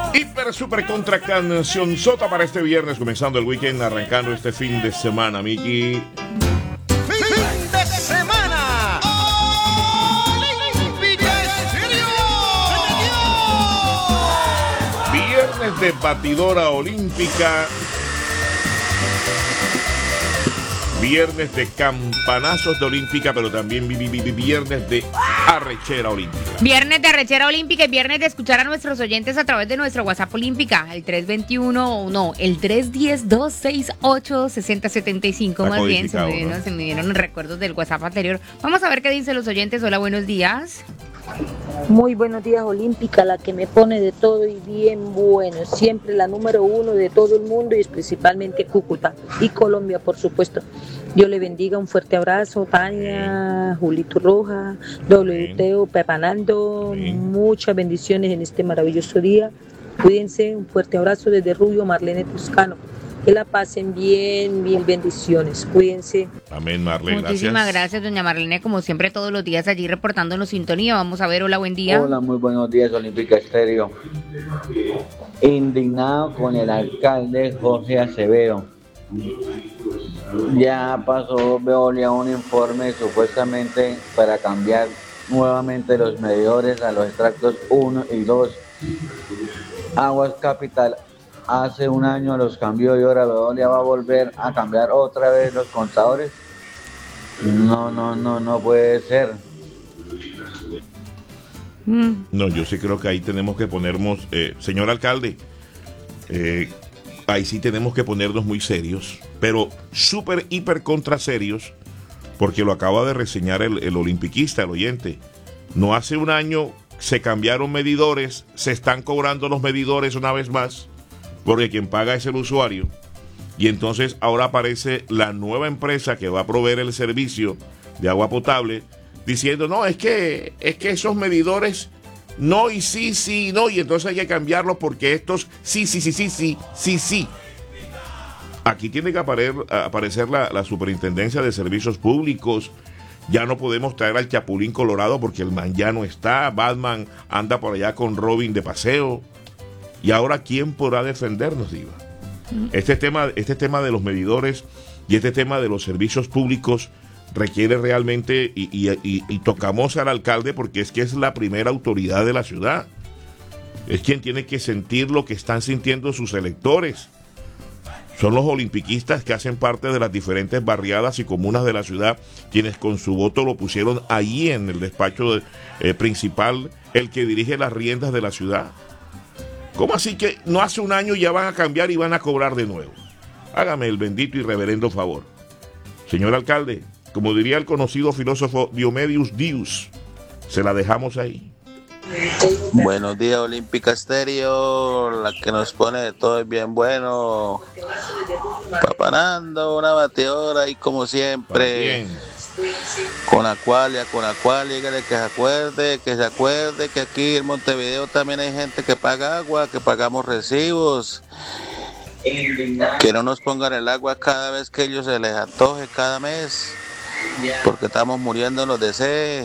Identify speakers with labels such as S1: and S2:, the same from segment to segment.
S1: Hiper, super contra canción sota para este viernes, comenzando el weekend, arrancando este fin de semana, Miki.
S2: ¡Fin de semana! ¡Olímpica Estéreo!
S1: Viernes de batidora olímpica. Viernes de campanazos de olímpica, pero también viernes de arrechera olímpica.
S3: Viernes de arrechera olímpica y viernes de escuchar a nuestros oyentes a través de nuestro WhatsApp olímpica, el 321, más bien, se me dieron recuerdos del WhatsApp anterior. Vamos a ver qué dicen los oyentes. Hola, buenos días.
S4: Muy buenos días, Olímpica, la que me pone de todo y bien bueno, siempre la número uno de todo el mundo y principalmente Cúcuta y Colombia, por supuesto. Dios le bendiga, un fuerte abrazo, Tania, Julito Roja, WTO, Pepanando, muchas bendiciones en este maravilloso día. Cuídense, un fuerte abrazo desde Rubio, Marlene Toscano. Que la pasen bien, mil bendiciones. Cuídense.
S1: Amén, Marlene.
S3: Muchísimas gracias, doña Marlene, como siempre todos los días allí reportándonos sintonía. Vamos a ver, hola, buen día.
S5: Hola, muy buenos días, Olímpica Estéreo. Indignado con el alcalde José Acevedo. Ya pasó Veolia un informe supuestamente para cambiar nuevamente los medidores a los extractos 1 y 2. Aguas Capital hace un año los cambió y ahora Veolia va a volver a cambiar otra vez los contadores. No puede ser.
S1: No, yo sí creo que ahí tenemos que ponernos, señor alcalde, ahí sí tenemos que ponernos muy serios, pero súper, hiper contra serios, porque lo acaba de reseñar el olimpiquista, el oyente. No hace un año se cambiaron medidores, se están cobrando los medidores una vez más, porque quien paga es el usuario, y entonces ahora aparece la nueva empresa que va a proveer el servicio de agua potable, diciendo, no, es que esos medidores, no y sí, no, y entonces hay que cambiarlos porque estos sí. Aquí tiene que aparecer la Superintendencia de Servicios Públicos. Ya no podemos traer al Chapulín Colorado porque el man ya no está, Batman anda por allá con Robin de paseo. Y ahora, ¿quién podrá defendernos, Diva? Este tema de los medidores y este tema de los servicios públicos requiere realmente, y tocamos al alcalde porque es que es la primera autoridad de la ciudad. Es quien tiene que sentir lo que están sintiendo sus electores. Son los olimpiquistas que hacen parte de las diferentes barriadas y comunas de la ciudad, quienes con su voto lo pusieron ahí en el despacho principal, el que dirige las riendas de la ciudad. ¿Cómo así que no hace un año ya van a cambiar y van a cobrar de nuevo? Hágame el bendito y reverendo favor. Señor alcalde, como diría el conocido filósofo Diomedes Dius, se la dejamos ahí.
S6: Buenos días, Olímpica Estéreo, la que nos pone de todo es bien bueno. Papanando, una batidora y como siempre. Con Acualia, dígale que se acuerde que aquí en Montevideo también hay gente que paga agua, que pagamos recibos. Que no nos pongan el agua cada vez que ellos se les antoje cada mes, porque estamos muriéndonos de sed.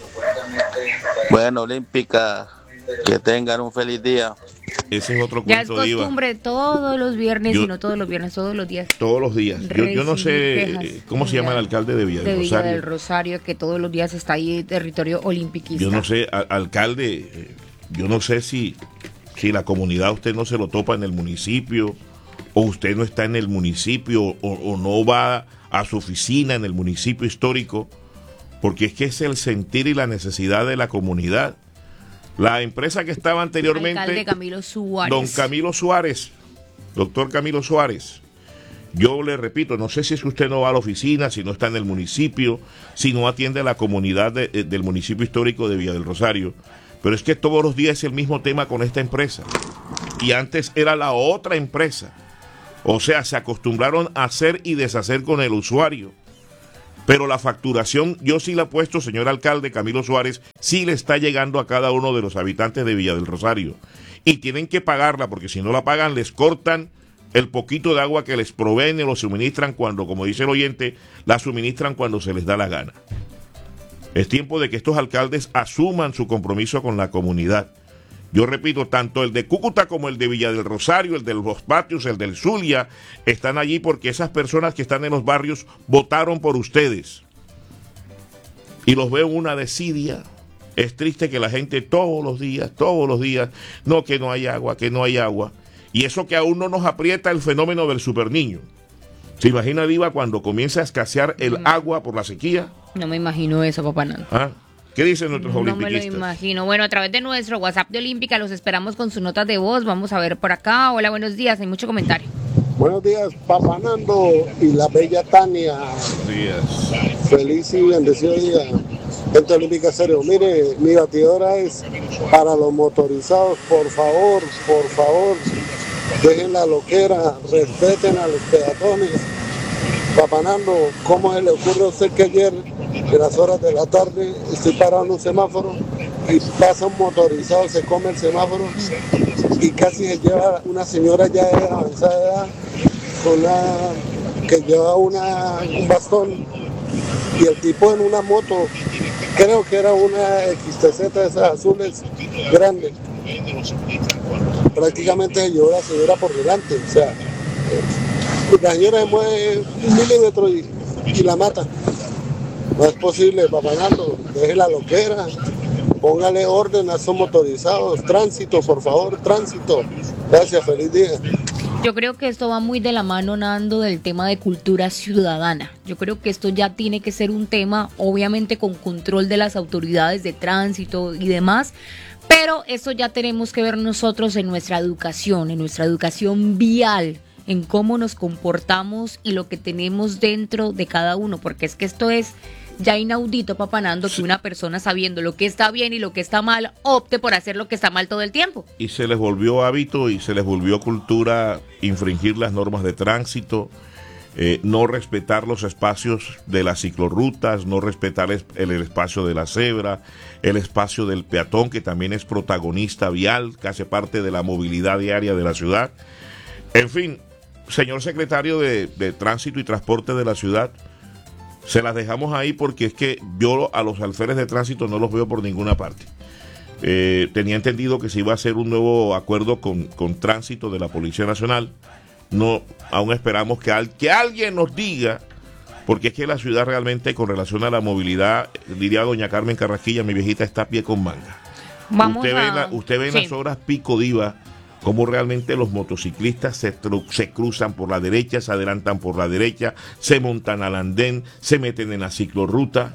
S6: Bueno, Olímpica, que tengan un feliz día.
S1: Ese es otro
S3: ya
S1: cuento,
S3: es costumbre,
S1: Diva.
S3: todos los viernes, y no todos los viernes, todos los días.
S1: Todos los días. Yo no sé cómo se llama el alcalde de Villa del Rosario.
S3: Villa del Rosario, que todos los días está ahí en territorio olimpiquista.
S1: Yo no sé, alcalde, yo no sé si la comunidad usted no se lo topa en el municipio, o usted no está en el municipio, o no va a su oficina en el municipio histórico, porque es que es el sentir y la necesidad de la comunidad. La empresa que estaba anteriormente,
S3: alcalde Camilo Suárez.
S1: Don Camilo Suárez, doctor Camilo Suárez, yo le repito, no sé si es que usted no va a la oficina, si no está en el municipio, si no atiende a la comunidad del municipio histórico de Villa del Rosario, pero es que todos los días es el mismo tema con esta empresa, y antes era la otra empresa. O sea, se acostumbraron a hacer y deshacer con el usuario. Pero la facturación, yo sí la he puesto, señor alcalde Camilo Suárez, sí le está llegando a cada uno de los habitantes de Villa del Rosario. Y tienen que pagarla, porque si no la pagan, les cortan el poquito de agua que les proveen y lo suministran cuando, como dice el oyente, la suministran cuando se les da la gana. Es tiempo de que estos alcaldes asuman su compromiso con la comunidad. Yo repito, tanto el de Cúcuta como el de Villa del Rosario, el de Los Patios, el del Zulia, están allí porque esas personas que están en los barrios votaron por ustedes. Y los veo en una desidia. Es triste que la gente todos los días, no, que no hay agua, que no hay agua. Y eso que aún no nos aprieta el fenómeno del superniño. ¿Se imagina, Diva, cuando comienza a escasear el agua por la sequía?
S3: No me imagino eso, papá Nando.
S1: ¿Ah? ¿Qué dicen nuestros
S3: No me
S1: olimpiquistas?
S3: lo imagino. Bueno, a través de nuestro WhatsApp de Olímpica los esperamos con sus notas de voz. Vamos a ver por acá. Hola, buenos días. Hay mucho comentario.
S7: Buenos días, Papá Nando y la bella Tania.
S1: Buenos días.
S7: Feliz y bendecido día. Gente Olímpica Serio. Mire, mi batidora es para los motorizados. Por favor, dejen la loquera, respeten a los peatones. Papá Nando, ¿cómo se le ocurre a usted que ayer, en las horas de la tarde, estoy parado en un semáforo y pasa un motorizado, se come el semáforo y casi se lleva una señora ya de avanzada edad que lleva un bastón y el tipo en una moto, creo que era una XTZ de esas azules grandes, prácticamente se llevó a la señora por delante, o sea, la señora se mueve 1 milímetro y la mata. No es posible, Papá Nando, deje la loquera, póngale orden a esos motorizados, tránsito, por favor, tránsito. Gracias, feliz día.
S3: Yo creo que esto va muy de la mano, Nando, del tema de cultura ciudadana. Yo creo que esto ya tiene que ser un tema, obviamente con control de las autoridades de tránsito y demás, pero eso ya tenemos que ver nosotros en nuestra educación vial, en cómo nos comportamos y lo que tenemos dentro de cada uno, porque es que esto es ya inaudito, Papá Nando, que una persona sabiendo lo que está bien y lo que está mal, opte por hacer lo que está mal todo el tiempo.
S1: Y se les volvió hábito y se les volvió cultura infringir las normas de tránsito, no respetar los espacios de las ciclorrutas, no respetar el espacio de la cebra, el espacio del peatón, que también es protagonista vial, que hace parte de la movilidad diaria de la ciudad. En fin, señor secretario de Tránsito y Transporte de la ciudad, se las dejamos ahí porque es que yo a los alférez de tránsito no los veo por ninguna parte. Tenía entendido que se iba a hacer un nuevo acuerdo con Tránsito de la Policía Nacional. No, aún esperamos que alguien nos diga, porque es que la ciudad realmente con relación a la movilidad, diría doña Carmen Carrasquilla, mi viejita, está a pie con manga. Usted ve en las horas pico, Diva, cómo realmente los motociclistas se cruzan por la derecha, se adelantan por la derecha, se montan al andén, se meten en la ciclorruta.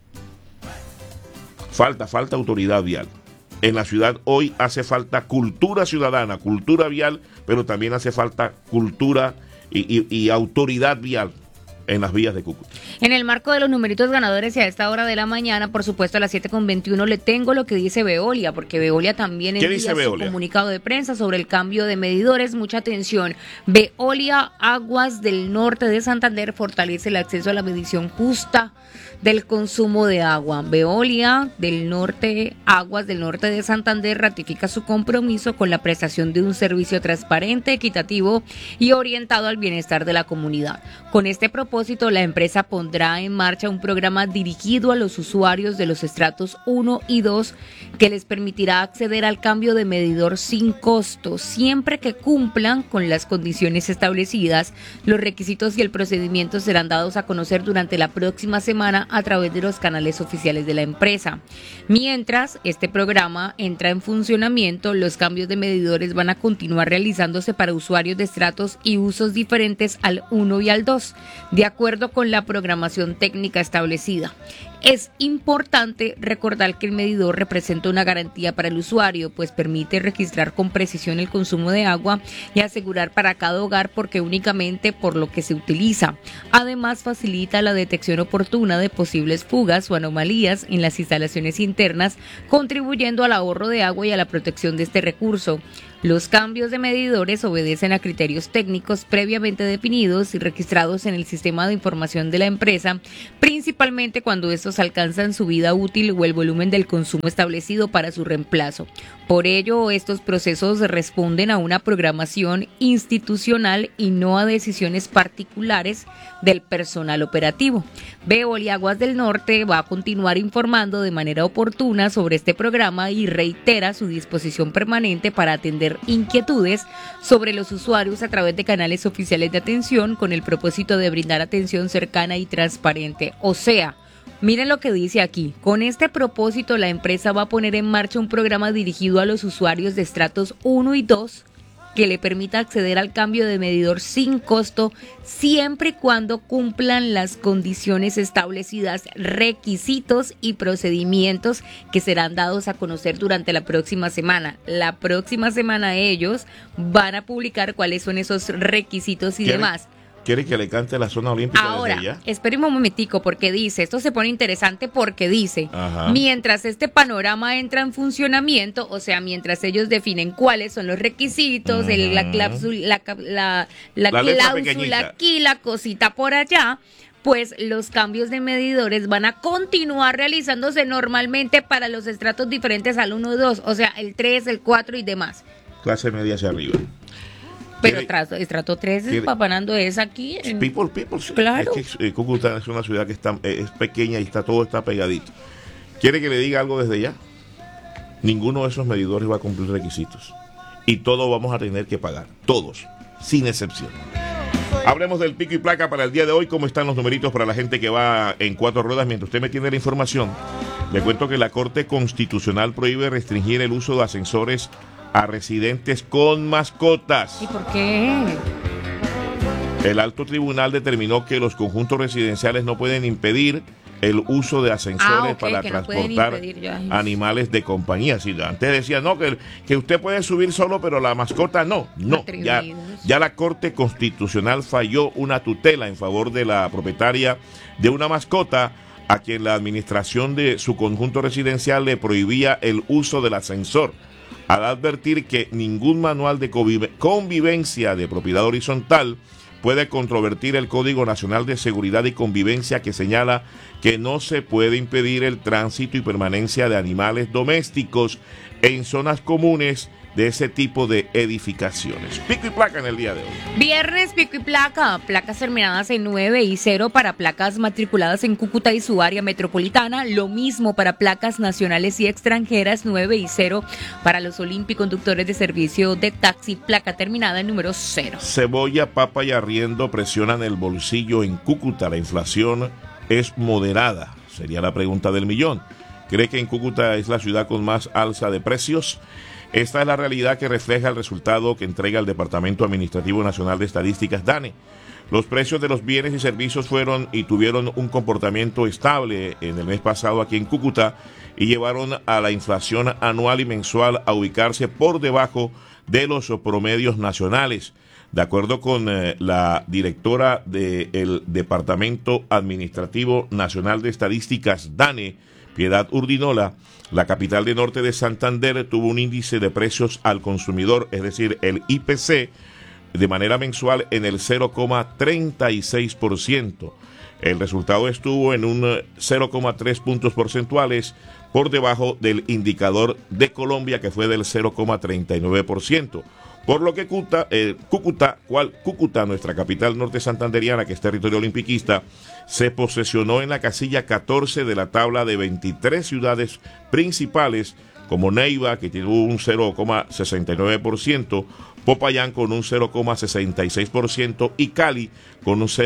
S1: Falta autoridad vial. En la ciudad hoy hace falta cultura ciudadana, cultura vial, pero también hace falta cultura y autoridad vial en las vías de Cúcuta.
S3: En el marco de los numeritos ganadores y a esta hora de la mañana, por supuesto a las 7:21, le tengo lo que dice Veolia, porque Veolia también envía su comunicado de prensa sobre el cambio de medidores. Mucha atención. Veolia Aguas del Norte de Santander fortalece el acceso a la medición justa del consumo de agua. Veolia del Norte, Aguas del Norte de Santander ratifica su compromiso con la prestación de un servicio transparente, equitativo y orientado al bienestar de la comunidad. Con este propósito, la empresa pondrá en marcha un programa dirigido a los usuarios de los estratos 1 y 2 que les permitirá acceder al cambio de medidor sin costo, siempre que cumplan con las condiciones establecidas. Los requisitos y el procedimiento serán dados a conocer durante la próxima semana a través de los canales oficiales de la empresa. Mientras este programa entra en funcionamiento, los cambios de medidores van a continuar realizándose para usuarios de estratos y usos diferentes al 1 y al 2, de acuerdo con la programación técnica establecida. Es importante recordar que el medidor representa una garantía para el usuario, pues permite registrar con precisión el consumo de agua y asegurar para cada hogar porque únicamente por lo que se utiliza. Además, facilita la detección oportuna de posibles fugas o anomalías en las instalaciones internas, contribuyendo al ahorro de agua y a la protección de este recurso. Los cambios de medidores obedecen a criterios técnicos previamente definidos y registrados en el sistema de información de la empresa, principalmente cuando estos alcanzan su vida útil o el volumen del consumo establecido para su reemplazo. Por ello, estos procesos responden a una programación institucional y no a decisiones particulares del personal operativo. Veolia Aguas del Norte va a continuar informando de manera oportuna sobre este programa y reitera su disposición permanente para atender inquietudes sobre los usuarios a través de canales oficiales de atención con el propósito de brindar atención cercana y transparente. O sea, miren lo que dice aquí. Con este propósito, la empresa va a poner en marcha un programa dirigido a los usuarios de estratos 1 y 2 que le permita acceder al cambio de medidor sin costo siempre y cuando cumplan las condiciones establecidas, requisitos y procedimientos que serán dados a conocer durante la próxima semana. La próxima semana ellos van a publicar cuáles son esos requisitos y demás.
S1: ¿Quiere que le cante la zona olímpica
S3: ahora,
S1: desde ya?
S3: Espéreme un momentico, porque dice, esto se pone interesante porque dice,
S1: Ajá.
S3: Mientras este panorama entra en funcionamiento, o sea, mientras ellos definen cuáles son los requisitos, la cláusula aquí, la cosita por allá, pues los cambios de medidores van a continuar realizándose normalmente para los estratos diferentes al 1 y 2, o sea, el 3, el 4 y demás.
S1: Clase media hacia arriba.
S3: Pero estrato 3 es papanando es aquí.
S1: People, sí.
S3: Claro.
S1: Es que Cúcuta es una ciudad que es pequeña y todo está pegadito. ¿Quiere que le diga algo desde ya? Ninguno de esos medidores va a cumplir requisitos. Y todos vamos a tener que pagar. Todos, sin excepción. Hablemos del pico y placa para el día de hoy. ¿Cómo están los numeritos para la gente que va en 4 ruedas? Mientras usted me tiene la información, le cuento que la Corte Constitucional prohíbe restringir el uso de ascensores a residentes con mascotas.
S3: ¿Y por qué?
S1: El alto tribunal determinó que los conjuntos residenciales no pueden impedir el uso de ascensores para transportar animales de compañía. Si antes decía no, que usted puede subir solo, pero la mascota no. Ya la Corte Constitucional falló una tutela en favor de la propietaria de una mascota a quien la administración de su conjunto residencial le prohibía el uso del ascensor, al advertir que ningún manual de convivencia de propiedad horizontal puede controvertir el Código Nacional de Seguridad y Convivencia, que señala que no se puede impedir el tránsito y permanencia de animales domésticos en zonas comunes de ese tipo de edificaciones. Pico y placa en el día de hoy.
S3: Viernes, pico y placa. Placas terminadas en 9 y 0 para placas matriculadas en Cúcuta y su área metropolitana. Lo mismo para placas nacionales y extranjeras, 9 y 0 para los olímpiconductores de servicio de taxi. Placa terminada en número 0.
S1: Cebolla, papa y arriendo presionan el bolsillo en Cúcuta. La inflación es moderada, sería la pregunta del millón. ¿Cree que en Cúcuta es la ciudad con más alza de precios? Esta es la realidad que refleja el resultado que entrega el Departamento Administrativo Nacional de Estadísticas, DANE. Los precios de los bienes y servicios fueron y tuvieron un comportamiento estable en el mes pasado aquí en Cúcuta y llevaron a la inflación anual y mensual a ubicarse por debajo de los promedios nacionales. De acuerdo con la directora del Departamento Administrativo Nacional de Estadísticas, DANE, Piedad Urdinola, la capital de norte de Santander tuvo un índice de precios al consumidor, es decir, el IPC, de manera mensual en el 0,36%. El resultado estuvo en un 0,3 puntos porcentuales por debajo del indicador de Colombia, que fue del 0,39%. Por lo que Cúcuta, nuestra capital norte santanderiana, que es territorio olimpiquista, se posesionó en la casilla 14 de la tabla de 23 ciudades principales, como Neiva, que tuvo un 0,69%, Popayán con un 0,66% y Cali con un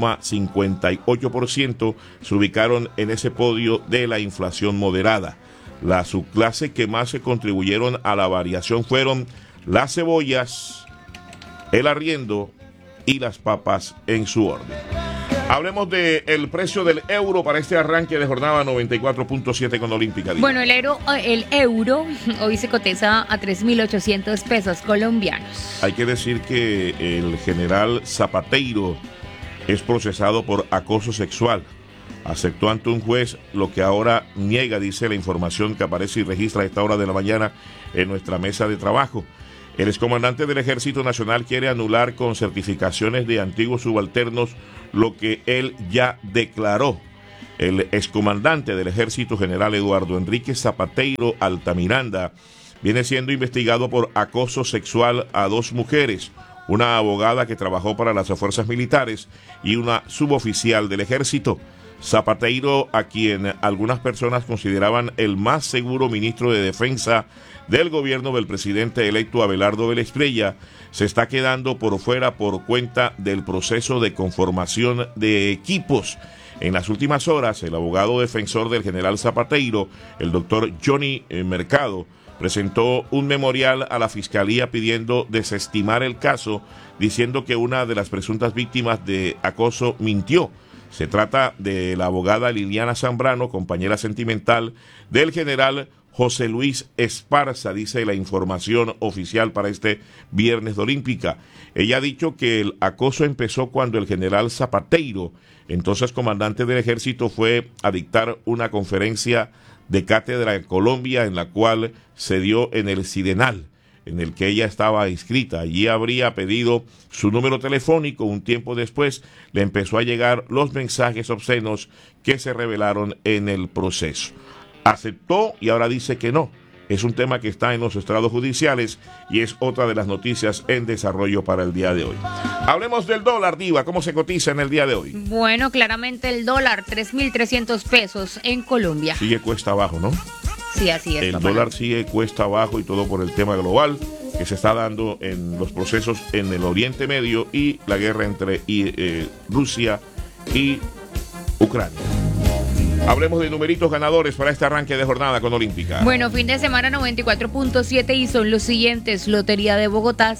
S1: 0,58%, se ubicaron en ese podio de la inflación moderada. Las subclases que más se contribuyeron a la variación fueron las cebollas, el arriendo y las papas en su orden. Hablemos del precio del euro para este arranque de jornada 94.7 con Olímpica.
S3: Bueno, el euro hoy se cotiza a 3.800 pesos colombianos.
S1: Hay que decir que el general Zapateiro es procesado por acoso sexual. Aceptó ante un juez lo que ahora niega, dice la información que aparece y registra a esta hora de la mañana en nuestra mesa de trabajo. El excomandante del Ejército Nacional quiere anular con certificaciones de antiguos subalternos lo que él ya declaró. El excomandante del Ejército, general Eduardo Enrique Zapateiro Altamiranda, viene siendo investigado por acoso sexual a 2 mujeres, una abogada que trabajó para las fuerzas militares y una suboficial del ejército. Zapateiro, a quien algunas personas consideraban el más seguro ministro de Defensa del gobierno del presidente electo Abelardo Vélez Prella, se está quedando por fuera por cuenta del proceso de conformación de equipos. En las últimas horas, el abogado defensor del general Zapateiro, el doctor Johnny Mercado, presentó un memorial a la fiscalía pidiendo desestimar el caso, diciendo que una de las presuntas víctimas de acoso mintió. Se trata de la abogada Liliana Zambrano, compañera sentimental del general José Luis Esparza, dice la información oficial para este viernes de Olímpica. Ella ha dicho que el acoso empezó cuando el general Zapateiro, entonces comandante del ejército, fue a dictar una conferencia de cátedra en Colombia, en la cual se dio en el Sidenal, en el que ella estaba inscrita. Allí habría pedido su número telefónico. Un tiempo después le empezó a llegar los mensajes obscenos que se revelaron en el proceso. Aceptó y ahora dice que no. Es un tema que está en los estrados judiciales y es otra de las noticias en desarrollo para el día de hoy. Hablemos del dólar, Diva. ¿Cómo se cotiza en el día de hoy?
S3: Bueno, claramente el dólar, 3.300 pesos en Colombia.
S1: Sigue cuesta abajo, ¿no?
S3: Sí, así es.
S1: El dólar sigue cuesta abajo y todo por el tema global que se está dando en los procesos en el Oriente Medio y la guerra entre Rusia y Ucrania. Hablemos de numeritos ganadores para este arranque de jornada con Olímpica.
S3: Bueno, fin de semana 94.7 y son los siguientes: Lotería de Bogotá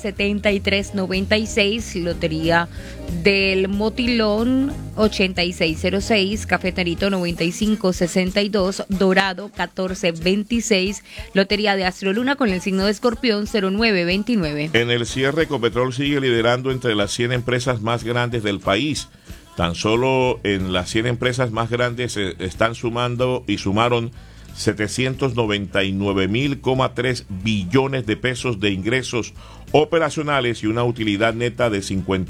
S3: 73.96, Lotería del Motilón 86.06, Cafeterito 95.62, Dorado 14.26, Lotería de Astroluna con el signo de Escorpión 09.29.
S1: En el cierre, Ecopetrol sigue liderando entre las 100 empresas más grandes del país. Tan solo en las 100 empresas más grandes se están sumando y sumaron 799.3 billones de pesos de ingresos operacionales y una utilidad neta de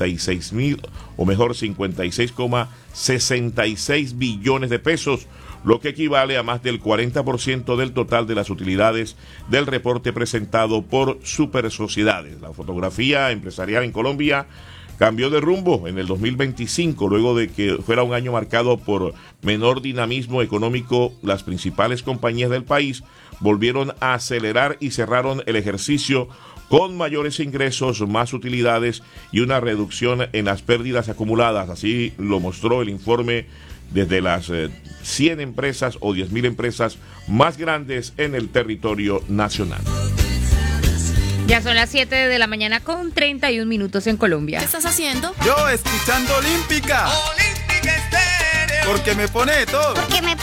S1: 56,66 billones de pesos, lo que equivale a más del 40% del total de las utilidades del reporte presentado por Super Sociedades. La fotografía empresarial en Colombia cambió de rumbo en el 2025, luego de que fuera un año marcado por menor dinamismo económico. Las principales compañías del país volvieron a acelerar y cerraron el ejercicio con mayores ingresos, más utilidades y una reducción en las pérdidas acumuladas. Así lo mostró el informe desde las 100 empresas o 10.000 empresas más grandes en el territorio nacional.
S3: Ya son las 7 de la mañana con 31 minutos en Colombia.
S8: ¿Qué estás haciendo?
S2: Yo escuchando Olímpica. Olímpica Estéreo. Porque me pone de todo.